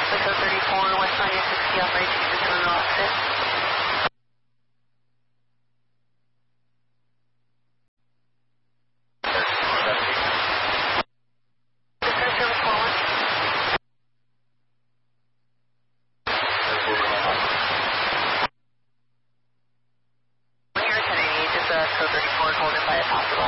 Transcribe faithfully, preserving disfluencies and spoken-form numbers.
Echo thirty-four, West ninety sixty, operation to turn off six. Code thirty-four, called in by a possible